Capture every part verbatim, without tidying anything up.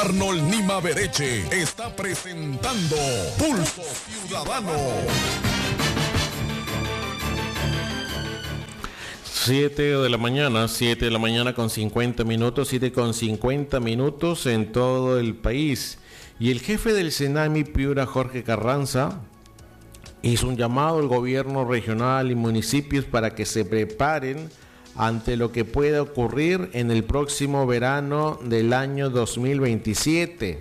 Arnold Nima Bereche está presentando Pulso Ciudadano. siete de la mañana, siete de la mañana con cincuenta minutos, siete con cincuenta minutos en todo el país. Y el jefe del Senami Piura, Jorge Carranza, hizo un llamado al gobierno regional y municipios para que se preparen ante lo que pueda ocurrir en el próximo verano del año dos mil veintisiete.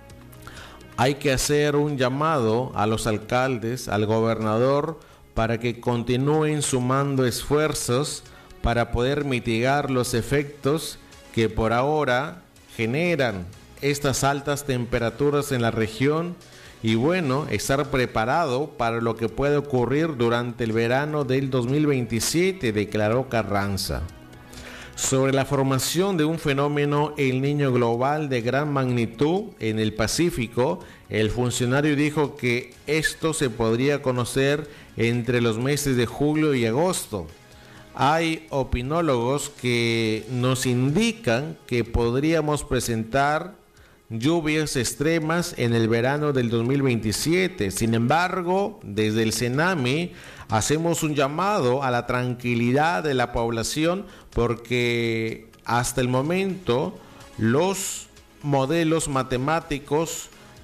Hay que hacer un llamado a los alcaldes, al gobernador, para que continúen sumando esfuerzos para poder mitigar los efectos que por ahora generan estas altas temperaturas en la región y bueno, estar preparado para lo que puede ocurrir durante el verano del dos mil veintisiete, declaró Carranza. Sobre la formación de un fenómeno El Niño global de gran magnitud en el Pacífico, el funcionario dijo que esto se podría conocer entre los meses de julio y agosto. Hay opinólogos que nos indican que podríamos presentar lluvias extremas en el verano del dos mil veintisiete. Sin embargo, desde el Senami hacemos un llamado a la tranquilidad de la población porque hasta el momento los modelos matemáticos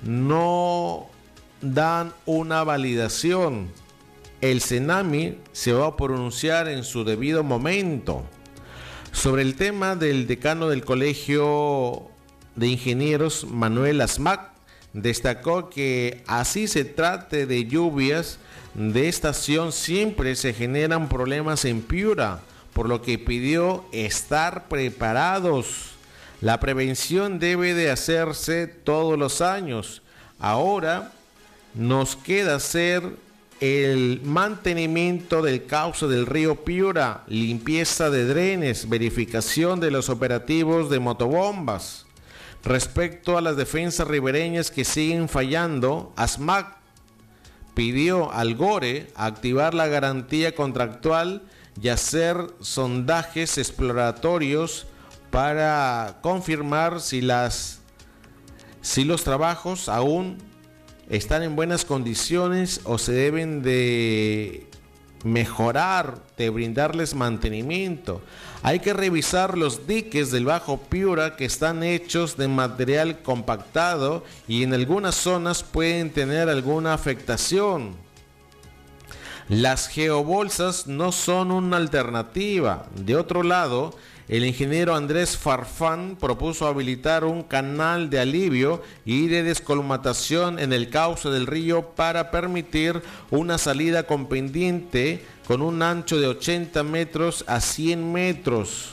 no dan una validación. El Senami se va a pronunciar en su debido momento. Sobre el tema del decano del Colegio de Ingenieros, Manuel Asmac, destacó que así se trate de lluvias de estación siempre se generan problemas en Piura, por lo que pidió estar preparados. La prevención debe de hacerse todos los años. Ahora nos queda hacer el mantenimiento del cauce del río Piura, limpieza de drenes, verificación de los operativos de motobombas. Respecto a las defensas ribereñas que siguen fallando, ASMAC pidió al GORE activar la garantía contractual y hacer sondajes exploratorios para confirmar si, las, si los trabajos aún están en buenas condiciones o se deben de mejorar, de brindarles mantenimiento. Hay que revisar los diques del Bajo Piura que están hechos de material compactado y en algunas zonas pueden tener alguna afectación. Las geobolsas no son una alternativa. De otro lado, el ingeniero Andrés Farfán propuso habilitar un canal de alivio y de descolmatación en el cauce del río para permitir una salida con pendiente con un ancho de ochenta metros a cien metros.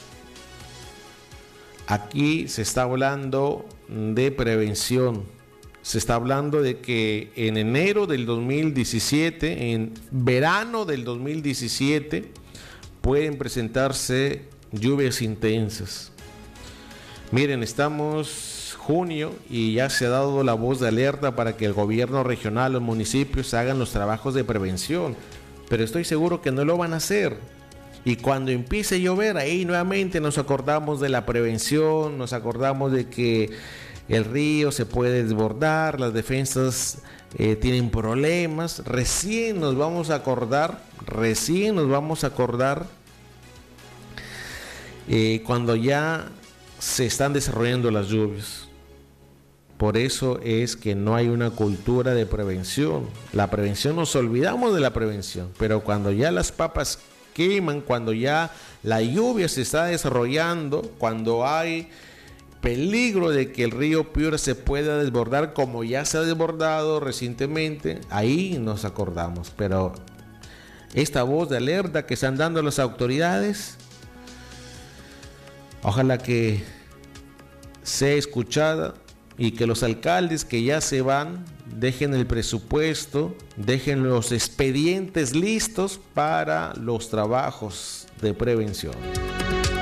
Aquí se está hablando de prevención. Se está hablando de que en enero del dos mil diecisiete, en verano del dos mil diecisiete, pueden presentarse lluvias intensas. Miren, estamos junio y ya se ha dado la voz de alerta para que el gobierno regional, los municipios hagan los trabajos de prevención, pero estoy seguro que no lo van a hacer. Y cuando empiece a llover, ahí nuevamente nos acordamos de la prevención, nos acordamos de que el río se puede desbordar, las defensas eh, tienen problemas. Recién nos vamos a acordar, recién nos vamos a acordar eh, cuando ya se están desarrollando las lluvias. Por eso es que no hay una cultura de prevención. La prevención, nos olvidamos de la prevención, pero cuando ya las papas queman, cuando ya la lluvia se está desarrollando, cuando hay peligro de que el río Piura se pueda desbordar como ya se ha desbordado recientemente, ahí nos acordamos. Pero esta voz de alerta que están dando las autoridades, ojalá que sea escuchada y que los alcaldes que ya se van dejen el presupuesto, dejen los expedientes listos para los trabajos de prevención.